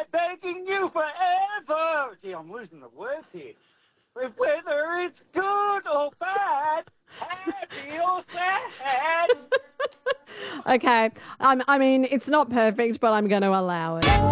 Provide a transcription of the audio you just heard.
begging you forever. Gee, I'm losing the words here. Whether it's good or bad, happy or sad. Okay. I mean, it's not perfect, but I'm going to allow it.